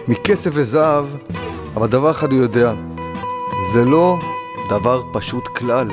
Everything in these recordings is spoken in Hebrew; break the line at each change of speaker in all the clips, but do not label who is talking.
מכסף וזהב, אבל דבר אחד הוא יודע, זה לא דבר פשוט כלל.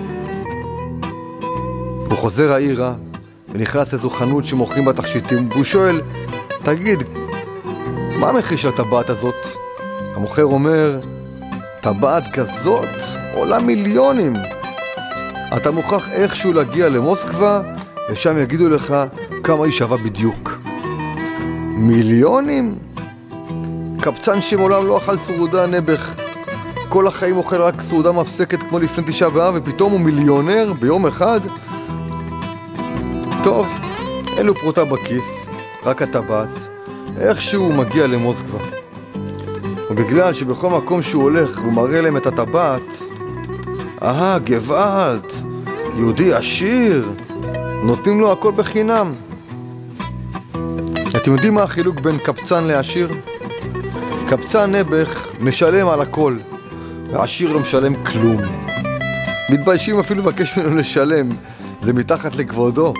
הוא חוזר העירה ונכנס לאיזו חנות שמוכרים בה תכשיטים, והוא שואל, תגיד, מה המחיר של הטבעת הזאת? המוכר אומר, טבעת כזאת עולה מיליונים. אתה מוכרח איכשהו להגיע למוסקבה, ושם יגידו לך כמה היא שווה בדיוק. מיליונים? קבצן שמעולם לא אכל סעודה נעבך. כל החיים אוכל רק סעודה מפסקת כמו לפני 9 באב, ופתאום הוא מיליונר ביום אחד? טוב, אין לו פרוטה בכיס, רק הטבעת. איכשהו הוא מגיע למוסקבה. ובגלל שבכל מקום שהוא הולך הוא מראה להם את הטבעת, גוואלד, יהודי עשיר, נותנים לו הכל בחינם. אתם יודעים מה החילוק בין קבצן לעשיר? קבצן נעבך משלם על הכל, והעשיר לא משלם כלום. מתביישים אפילו לבקש ממנו לשלם, זה מתחת לכבודו.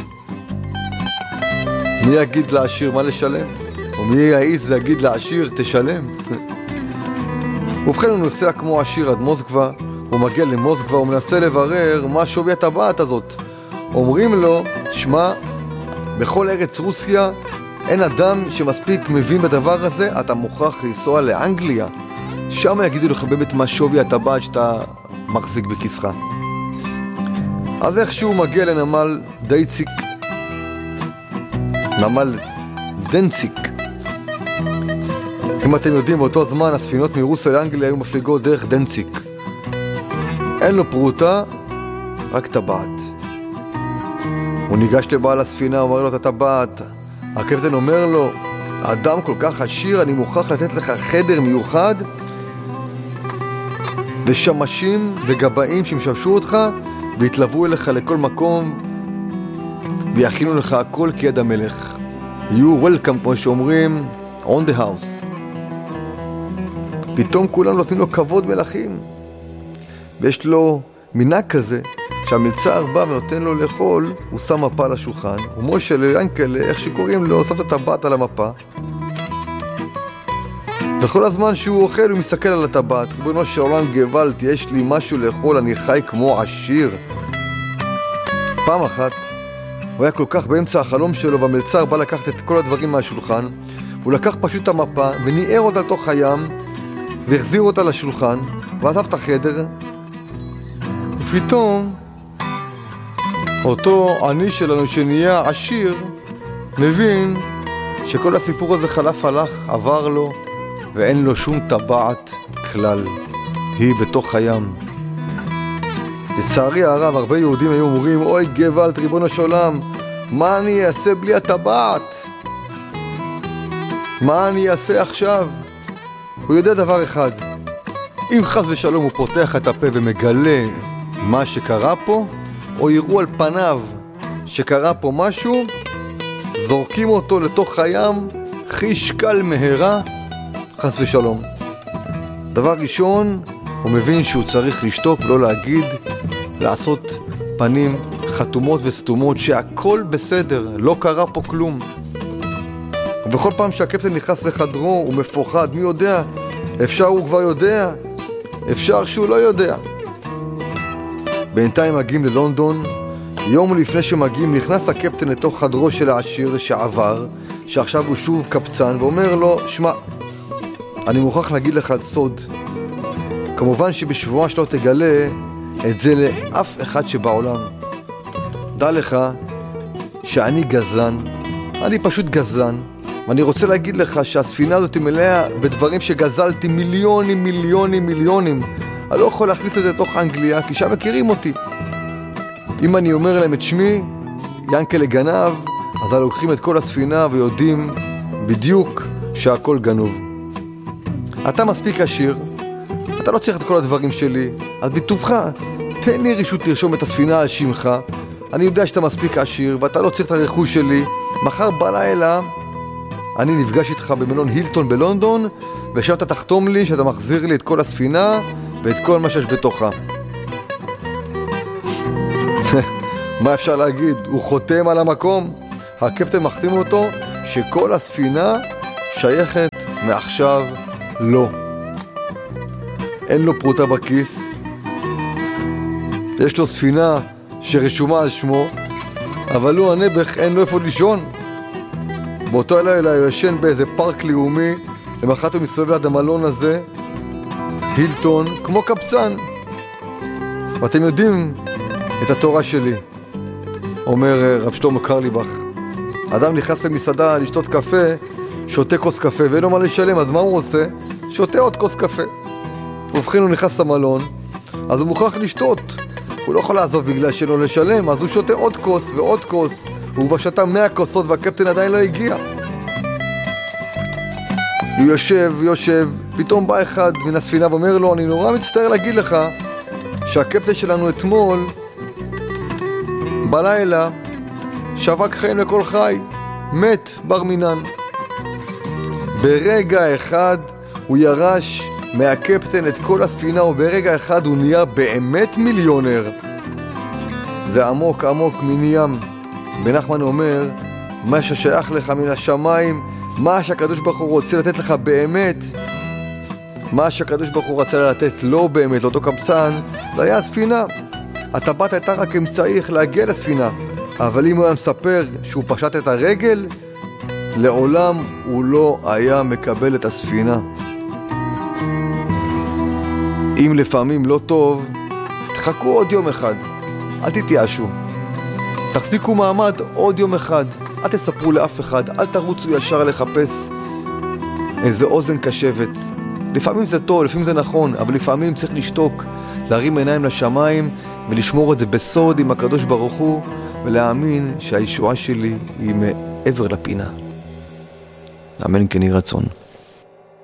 מי יגיד לעשיר מה לשלם? או מי יעיז להגיד לעשיר תשלם? ובכן הוא נוסע כמו עשיר עד מוסקבה, הוא מגיע למוסקבה, הוא מנסה לברר מה שווי הטבעת הזאת. אומרים לו, שמע, בכל ארץ רוסיה אין אדם שמספיק מבין בדבר הזה, אתה מוכרח לנסוע לאנגליה. שם יגידו לך באמת מה שווי הטבעת שאתה מחזיק בכיסך. אז איכשהו מגיע לנמל דייציק, נמל דנציק. אם אתם יודעים, באותו זמן הספינות מרוסיה לאנגליה היו מפליגות דרך דנציק. אין לו פרוטה, רק טבעת. הוא ניגש לבעל הספינה, אומר לו את הטבעת. הקפטן אומר לו, אדם כל כך עשיר, אני מוכרח לתת לך חדר מיוחד ושמשים וגבאים שמשמשו אותך והתלוו אליך לכל מקום ויכינו לך הכל כיד המלך. You welcome, כמו שאומרים, on the house. פתאום כולם נותנים לו כבוד מלכים, ויש לו מנהג כזה שהמלצר בא ונותן לו לאכול, הוא שם מפה על השולחן, ומשה ליאנקל, איך שקוראים לו, שם את הטבעת על המפה, וכל הזמן שהוא אוכל הוא מסתכל על הטבעת. ריבונו של עולם, גוואלד, יש לי משהו לאכול, אני חי כמו עשיר. פעם אחת הוא היה כל כך באמצע החלום שלו, והמלצר בא לקחת את כל הדברים מהשולחן, הוא לקח פשוט את המפה וניער אותה לתוך הים והחזיר אותה לשולחן ועזב את החדר. ופתאום אותו עני שלנו שנהיה עשיר מבין שכל הסיפור הזה חלף הלך, עבר לו, ואין לו שום טבעת כלל, היא בתוך הים. לצערי הרב הרבה יהודים היו אומרים, אוי גוואלד, ריבונו של עולם, מה אני אעשה בלי הטבעת? מה אני אעשה עכשיו? הוא יודע דבר אחד, אם חס ושלום הוא פותח את הפה ומגלה מה שקרה פה, או יראו על פניו שקרה פה משהו, זורקים אותו לתוך הים, חיש קל מהרה, חס ושלום. דבר ראשון, הוא מבין שהוא צריך לשתוק ולא להגיד, לעשות פנים חתומות וסתומות שהכל בסדר, לא קרה פה כלום. ובכל פעם שהקפטן נכנס לחדרו הוא מפוחד, מי יודע? אפשר הוא כבר יודע, אפשר שהוא לא יודע. בינתיים מגיעים ללונדון, יום לפני שמגיעים נכנס הקפטן לתוך חדרו של העשיר שעבר, שעכשיו הוא שוב קפצן, ואומר לו, שמע, אני מוכרח להגיד לך סוד. כמובן שבשבועה שלא תגלה את זה לאף אחד שבעולם. דע לך שאני גזן, אני פשוט גזן, ואני רוצה להגיד לך שהספינה הזאת מלאה בדברים שגזלתי מיליונים מיליונים מיליונים. אני לא יכול להכניס את זה לתוך אנגליה, כי שם מכירים אותי. אם אני אומר להם את שמי, ינקלה גנב, אז הם לוקחים את כל הספינה ויודעים בדיוק שהכל גנוב. אתה מספיק עשיר, אתה לא צריך את כל הדברים שלי, אז בטובך, תן לי רשות לרשום את הספינה על שמך. אני יודע שאתה מספיק עשיר, ואתה לא צריך את הרכוש שלי. מחר בלילה אני נפגש איתך במלון הילטון בלונדון, ושם אתה תחתום לי שאתה מחזיר לי את כל הספינה ואת כל מה שיש בתוכה. מה אפשר להגיד? הוא חותם על המקום. הקפטן מחתים אותו שכל הספינה שייכת מעכשיו לא. אין לו פרוטה בכיס, יש לו ספינה שרשומה על שמו, אבל הוא הנבח, אין לו איפה לישון. באותו לילה הוא ישן באיזה פארק לאומי, למחרת הוא מסתובב ליד המלון הזה, הילטון, כמו קבצן. ואתם יודעים את התורה שלי, אומר רב שלמה קרליבך. אדם נכנס למסעדה לשתות קפה, שותה כוס קפה ואין לו מה לשלם, אז מה הוא עושה? שותה עוד כוס קפה. ובכן הוא נכנס למלון, אז הוא מוכרח לשתות. הוא לא יכול לעזוב בגלל שלא לשלם, אז הוא שותה עוד כוס ועוד כוס. הוא כבר שתה 100 כוסות והקפטן עדיין לא הגיע. הוא יושב, פתאום בא אחד מן הספינה ואומר לו, אני נורא מצטער להגיד לך שהקפטן שלנו אתמול בלילה שבק חיים לכל חי, מת בר מינן. ברגע אחד הוא ירש מהקפטן את כל הספינה, וברגע אחד הוא נהיה באמת מיליונר. זה עמוק עמוק מני ים. בן נחמן אומר, מה ששייך לך מן השמיים, מה שהקדוש ברוך הוא רוצה לתת לך באמת, מה שהקדוש ברוך הוא רצה לתת לא באמת, לאותו קבצן, זה היה הספינה. הטבעת הייתה רק אמצעי איך להגיע לספינה, אבל אם הוא היה מספר שהוא פשט את הרגל, לעולם הוא לא היה מקבל את הספינה. אם לפעמים לא טוב, תחכו עוד יום אחד, אל תתייאשו. תחזיקו מעמד עוד יום אחד, אל תספרו לאף אחד, אל תרוצו ישר לחפש איזה אוזן קשבת. לפעמים זה טוב, לפעמים זה נכון, אבל לפעמים צריך לשתוק, להרים עיניים לשמיים ולשמור את זה בסוד עם הקדוש ברוך הוא, ולהאמין שהישועה שלי היא מעבר לפינה. אמן כן יהי רצון.